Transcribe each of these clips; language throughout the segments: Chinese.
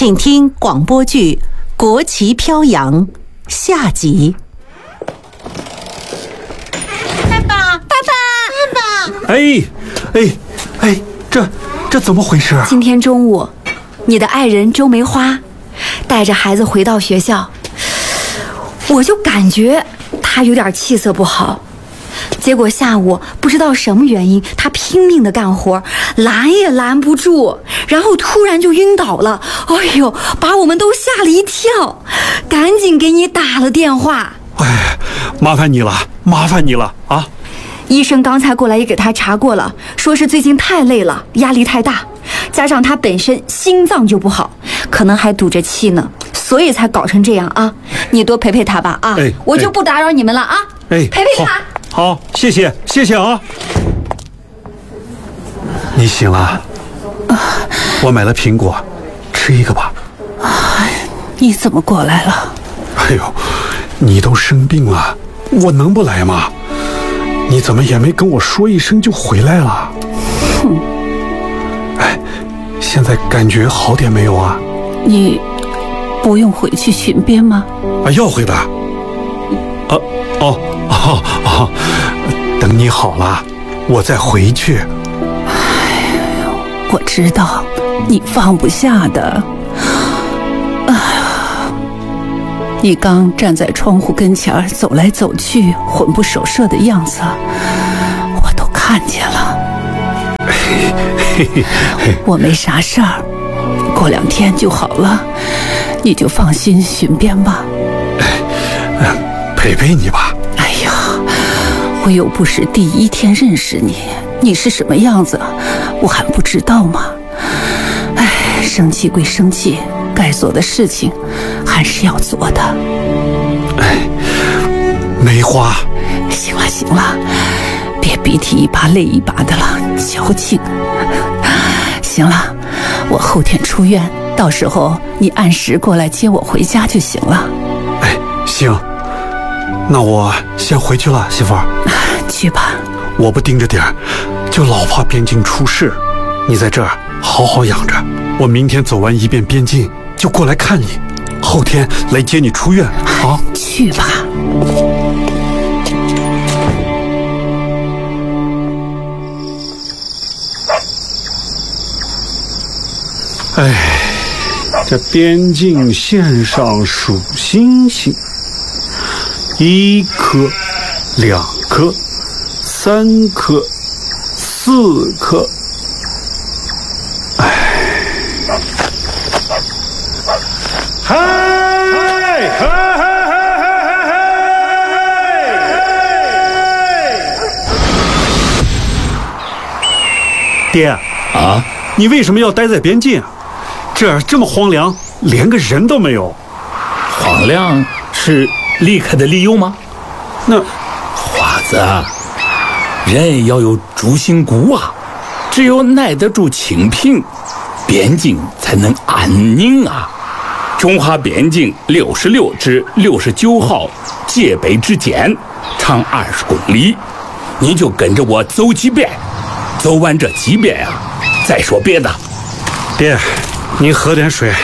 请听广播剧《国旗飘扬》下集。 爸爸，爸爸，爸爸！ 这怎么回事啊？ 今天中午，你的爱人周梅花带着孩子回到学校，我就感觉她有点气色不好。结果下午不知道什么原因，她拼命的干活，拦也拦不住，然后突然就晕倒了。哎呦，把我们都吓了一跳，赶紧给你打了电话。 哎，麻烦你了啊！ 医生刚才过来也给他查过了，说是最近太累了，压力太大，加上他本身心脏就不好，可能还堵着气呢，所以才搞成这样啊！你多陪陪他吧啊！我就不打扰你们了啊！陪陪他。 好，谢谢啊！你醒了？我买了苹果，吃一个吧。 你怎么过来了？ 哎呦，你都生病了，我能不来吗？你怎么也没跟我说一声就回来了？ 哼！ 哎，现在感觉好点没有啊？ 你不用回去巡边吗？ 要回的。等你好了，我再回去。 我知道你放不下的。你刚站在窗户跟前走来走去，魂不守舍的样子，我都看见了。我没啥事儿，过2天就好了，你就放心巡边吧。 陪陪你吧。 哎呀，我又不是第1天认识你，你是什么样子，我还不知道吗？生气归生气，该做的事情还是要做的。 梅花， 行了，别鼻涕一把泪一把的了，矫情。行了，我后天出院，到时候你按时过来接我回家就行了。 行，那我先回去了，媳妇儿。 去吧。 我不盯着点儿，就老怕边境出事。你在这儿好好养着，我明天走完一遍边境就过来看你，后天来接你出院啊。 去吧。 这边境线上数星星，1颗、2颗、3颗、4颗。爹啊， 你为什么要待在边境？这儿这么荒凉，连个人都没有。 荒凉是离开的理由吗？ 那华子，人要有主心骨啊，只有耐得住清贫，边境才能安宁啊。中华边境66至69号界北之间，长20公里，你就跟着我走几遍，走完这几遍啊，再说别的。 爹，您喝点水。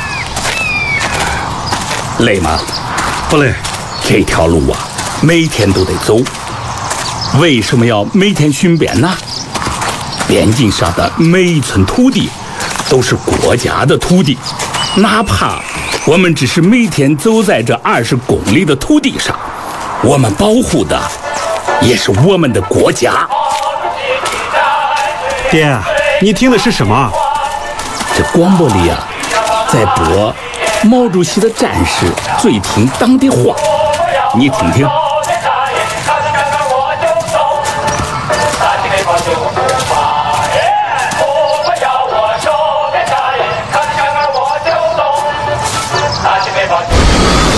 累吗？ 不累。 这条路啊，每天都得走。为什么要每天巡边呢？边境上的每一寸土地都是国家的土地，哪怕我们只是每天走在这20公里的土地上，我们保护的也是我们的国家。 爹，你听的是什么？ 这广播里啊，在播毛主席的战士最听党的话，你听听。